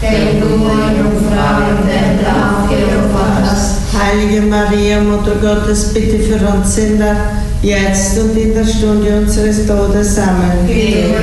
denn du eine Jungfrau und der Tag hast. Heilige Maria, Mutter Gottes, bitte für uns Sünder, jetzt und in der Stunde unseres Todes. Amen.